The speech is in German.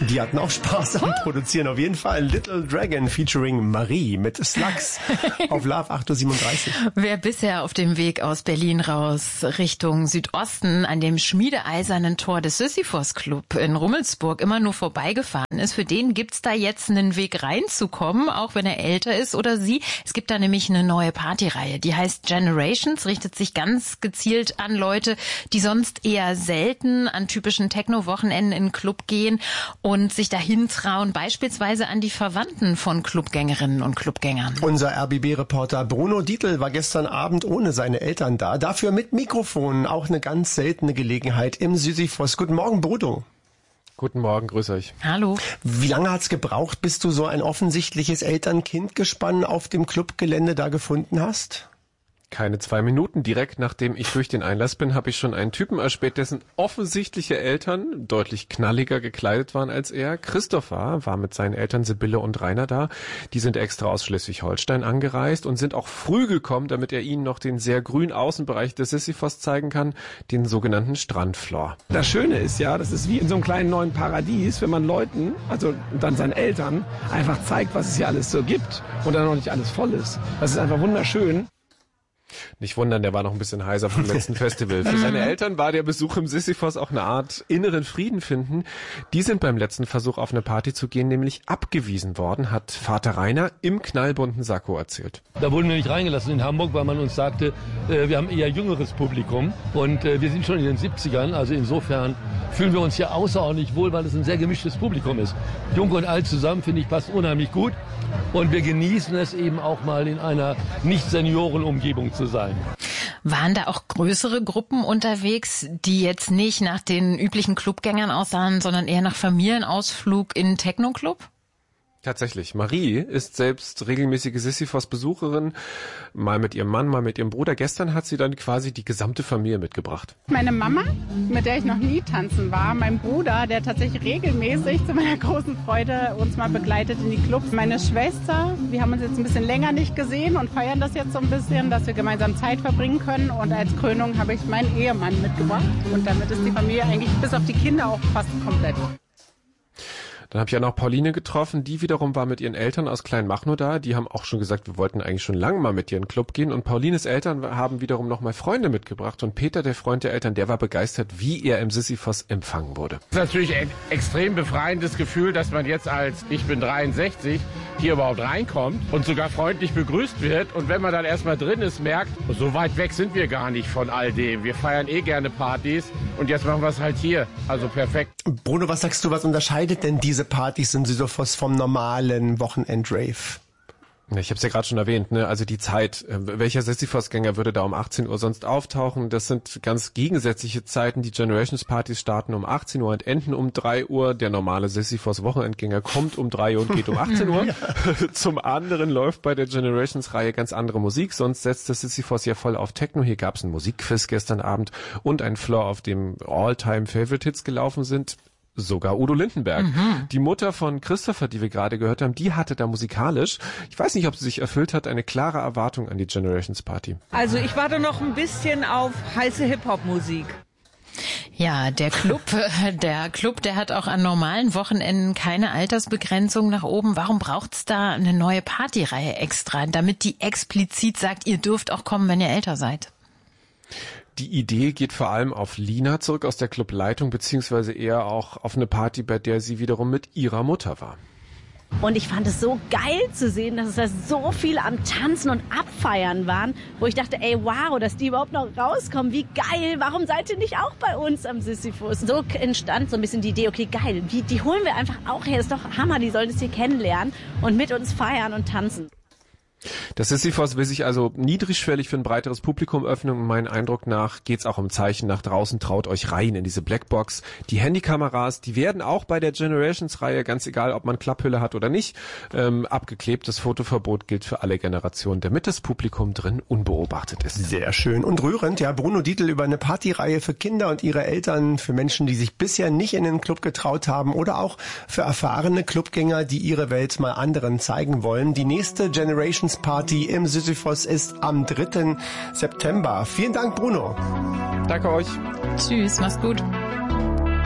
Die hatten auch Spaß am Produzieren. Auf jeden Fall Little Dragon featuring Marie mit Slugs auf Love 8.37 Uhr. Wer bisher auf dem Weg aus Berlin raus Richtung Südosten an dem schmiedeeisernen Tor des Sisyphos Club in Rummelsburg immer nur vorbeigefahren ist, für den gibt's da jetzt einen Weg reinzukommen, auch wenn er älter ist oder sie. Es gibt da nämlich eine neue Partyreihe, die heißt Generations, richtet sich ganz gezielt an Leute, die sonst eher selten an typischen Techno-Wochenenden in den Club gehen und sich dahin trauen, beispielsweise an die Verwandten von Clubgängerinnen und Clubgängern. Unser RBB-Reporter Bruno Dietl war gestern Abend ohne seine Eltern da, dafür mit Mikrofon, auch eine ganz seltene Gelegenheit im Sisyphos. Guten Morgen, Bruno. Guten Morgen, grüß euch. Hallo. Wie lange hat's gebraucht, bis du so ein offensichtliches Eltern-Kind-Gespann auf dem Clubgelände da gefunden hast? Keine 2 Minuten. Direkt nachdem ich durch den Einlass bin, habe ich schon einen Typen erspäht, dessen offensichtliche Eltern deutlich knalliger gekleidet waren als er. Christopher war mit seinen Eltern Sibylle und Rainer da. Die sind extra aus Schleswig-Holstein angereist und sind auch früh gekommen, damit er ihnen noch den sehr grünen Außenbereich des Sisyphos zeigen kann, den sogenannten Strandfloor. Das Schöne ist ja, das ist wie in so einem kleinen neuen Paradies, wenn man Leuten, also dann seinen Eltern, einfach zeigt, was es hier alles so gibt und dann noch nicht alles voll ist. Das ist einfach wunderschön. Nicht wundern, der war noch ein bisschen heiser vom letzten Festival. Für seine Eltern war der Besuch im Sisyphos auch eine Art inneren Frieden finden. Die sind beim letzten Versuch auf eine Party zu gehen nämlich abgewiesen worden, hat Vater Rainer im knallbunten Sakko erzählt. Da wurden wir nicht reingelassen in Hamburg, weil man uns sagte, wir haben eher jüngeres Publikum und wir sind schon in den 70ern, also insofern fühlen wir uns hier außerordentlich wohl, weil es ein sehr gemischtes Publikum ist. Jung und alt zusammen, finde ich, passt unheimlich gut und wir genießen es eben auch mal in einer Nicht-Senioren-Umgebung zu sein. Waren da auch größere Gruppen unterwegs, die jetzt nicht nach den üblichen Clubgängern aussahen, sondern eher nach Familienausflug in Techno-Club? Tatsächlich. Marie ist selbst regelmäßige Sisyphos-Besucherin, mal mit ihrem Mann, mal mit ihrem Bruder. Gestern hat sie dann quasi die gesamte Familie mitgebracht. Meine Mama, mit der ich noch nie tanzen war, mein Bruder, der tatsächlich regelmäßig zu meiner großen Freude uns mal begleitet in die Clubs. Meine Schwester, wir haben uns jetzt ein bisschen länger nicht gesehen und feiern das jetzt so ein bisschen, dass wir gemeinsam Zeit verbringen können. Und als Krönung habe ich meinen Ehemann mitgebracht. Und damit ist die Familie eigentlich bis auf die Kinder auch fast komplett. Dann habe ich ja noch Pauline getroffen, die wiederum war mit ihren Eltern aus Kleinmachnow da. Die haben auch schon gesagt, wir wollten eigentlich schon lange mal mit ihr in den Club gehen. Und Paulines Eltern haben wiederum noch mal Freunde mitgebracht. Und Peter, der Freund der Eltern, der war begeistert, wie er im Sisyphos empfangen wurde. Das ist natürlich ein extrem befreiendes Gefühl, dass man jetzt als, ich bin 63, hier überhaupt reinkommt und sogar freundlich begrüßt wird. Und wenn man dann erstmal drin ist, merkt, so weit weg sind wir gar nicht von all dem. Wir feiern eh gerne Partys und jetzt machen wir es halt hier. Also perfekt. Bruno, was sagst du, was unterscheidet denn diese Partys im Sisyphos vom normalen Wochenend-Rave? Ich habe es ja gerade schon erwähnt, ne? Also die Zeit, welcher Sisyphos-Gänger würde da um 18 Uhr sonst auftauchen? Das sind ganz gegensätzliche Zeiten. Die Generations-Partys starten um 18 Uhr und enden um 3 Uhr. Der normale Sisyphos-Wochenendgänger kommt um 3 Uhr und geht um 18 Uhr. Ja. Zum anderen läuft bei der Generations-Reihe ganz andere Musik. Sonst setzt das Sisyphos ja voll auf Techno. Hier gab es einen Musikquiz gestern Abend und einen Floor, auf dem All-Time-Favorite-Hits gelaufen sind. Sogar Udo Lindenberg. Die Mutter von Christopher, die wir gerade gehört haben, die hatte da musikalisch, ich weiß nicht, ob sie sich erfüllt hat, eine klare Erwartung an die Generations Party. Also ich warte noch ein bisschen auf heiße Hip-Hop-Musik. Ja, der Club, der hat auch an normalen Wochenenden keine Altersbegrenzung nach oben. Warum braucht's da eine neue Partyreihe extra, damit die explizit sagt, ihr dürft auch kommen, wenn ihr älter seid? Die Idee geht vor allem auf Lina zurück aus der Clubleitung, beziehungsweise eher auch auf eine Party, bei der sie wiederum mit ihrer Mutter war. Und ich fand es so geil zu sehen, dass es da so viele am Tanzen und Abfeiern waren, wo ich dachte, ey, wow, dass die überhaupt noch rauskommen, wie geil, warum seid ihr nicht auch bei uns am Sisyphos? So entstand so ein bisschen die Idee, okay, geil, die holen wir einfach auch her, ist doch Hammer, die sollen es hier kennenlernen und mit uns feiern und tanzen. Das Sisyphos will sich also niedrigschwellig für ein breiteres Publikum öffnen und meinem Eindruck nach geht's auch um Zeichen nach draußen, traut euch rein in diese Blackbox. Die Handykameras, die werden auch bei der Generations-Reihe, ganz egal, ob man Klapphülle hat oder nicht, abgeklebt. Das Fotoverbot gilt für alle Generationen, damit das Publikum drin unbeobachtet ist. Sehr schön und rührend. Ja, Bruno Dietl über eine Partyreihe für Kinder und ihre Eltern, für Menschen, die sich bisher nicht in den Club getraut haben oder auch für erfahrene Clubgänger, die ihre Welt mal anderen zeigen wollen. Die nächste Generations Party im Sisyphos ist am 3. September. Vielen Dank, Bruno. Danke euch. Tschüss, mach's gut.